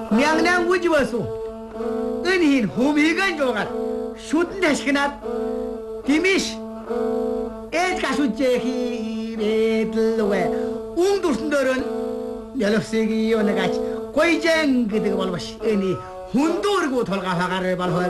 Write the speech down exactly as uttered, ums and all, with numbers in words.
냥냥 우지워서 은흰 호미간 조각 슛내시그나 디미시 에드가숫제히레들로에 웅두순들은 여덟세기 요네같이 고이쟁 그드가 발바시 은이 훈도르고 돌가 화가를 발호